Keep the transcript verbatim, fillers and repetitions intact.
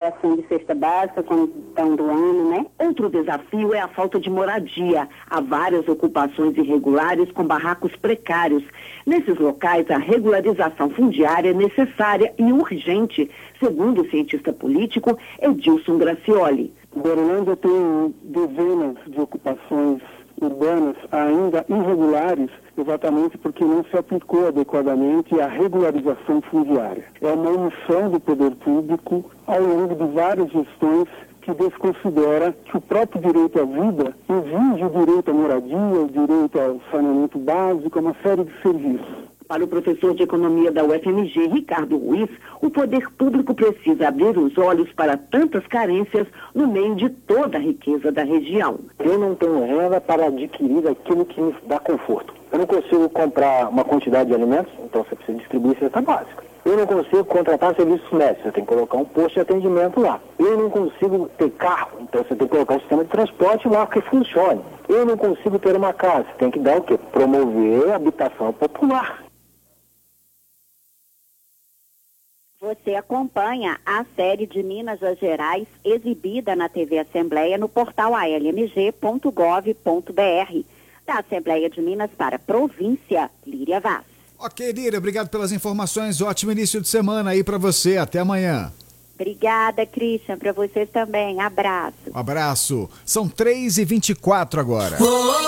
doação de cesta básica quando estão doando, né? Outro desafio é a falta de moradia. Há várias ocupações irregulares com barracos precários. Nesses locais, a regularização fundiária é necessária e urgente, segundo o cientista político Edilson Gracioli. Uberlândia tem dezenas de ocupações urbanas ainda irregulares, exatamente porque não se aplicou adequadamente a regularização fundiária. É uma omissão do poder público ao longo de várias gestões que desconsidera que o próprio direito à vida exige o direito à moradia, o direito ao saneamento básico, uma série de serviços. Para o professor de economia da U F M G, Ricardo Ruiz, o poder público precisa abrir os olhos para tantas carências no meio de toda a riqueza da região. Eu não tenho renda para adquirir aquilo que me dá conforto. Eu não consigo comprar uma quantidade de alimentos, então você precisa distribuir cesta básica. Eu não consigo contratar serviços médicos, você tem que colocar um posto de atendimento lá. Eu não consigo ter carro, então você tem que colocar um sistema de transporte lá que funcione. Eu não consigo ter uma casa, você tem que dar o quê? Promover a habitação popular. Você acompanha a série de Minas Gerais exibida na T V Assembleia no portal a l m g ponto gov ponto b r. Da Assembleia de Minas para a província, Líria Vaz. Ok, Líria, obrigado pelas informações. Ótimo início de semana aí para você. Até amanhã. Obrigada, Christian. Para vocês também. Abraço. Um abraço. São três e vinte e quatro agora.